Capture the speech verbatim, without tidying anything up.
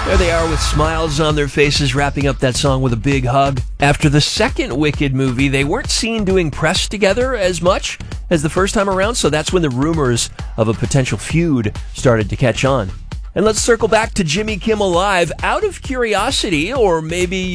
There they are with smiles on their faces, wrapping up that song with a big hug. After the second Wicked movie, they weren't seen doing press together as much as the first time around, so that's when the rumors of a potential feud started to catch on. And let's circle back to Jimmy Kimmel Live. Out of curiosity, or maybe